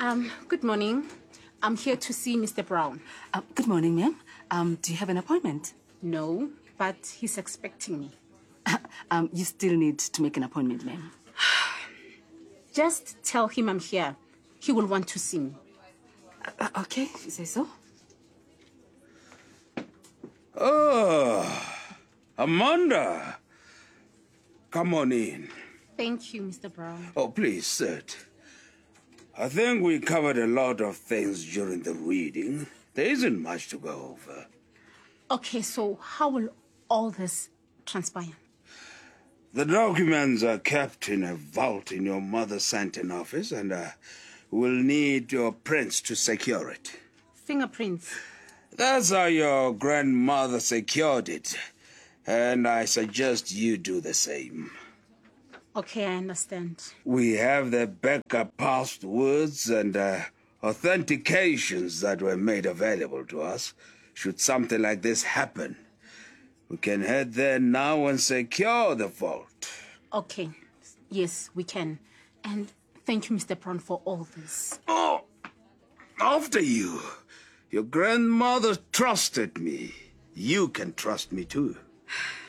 Good morning. I'm here to see Mr. Brown. Good morning, ma'am. Do you have an appointment? No, but he's expecting me. You still need to make an appointment, ma'am. Just tell him I'm here. He will want to see me. Okay, if you say so. Oh, Amanda. Come on in. Thank you, Mr. Brown. Oh, please, sit. I think we covered a lot of things during the reading. There isn't much to go over. Okay, so how will all this transpire? The documents are kept in a vault in your mother's Santon office, and we'll need your prints to secure it. Fingerprints? That's how your grandmother secured it, and I suggest you do the same. Okay, I understand. We have the backup passwords and authentications that were made available to us. Should something like this happen, we can head there now and secure the vault. Okay, yes, we can. And thank you, Mr. Brown, for all this. Oh, after you. Your grandmother trusted me. You can trust me too.